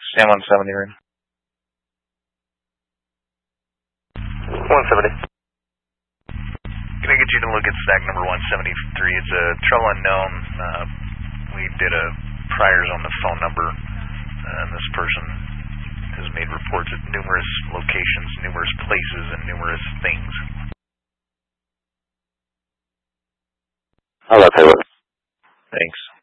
Sam 170 ring. 170. Can I get you to look at stack number 173? It's a trouble unknown. We did a priors on the phone number, and this person has made reports at numerous locations, numerous places, and numerous things. I'll let her. Thanks.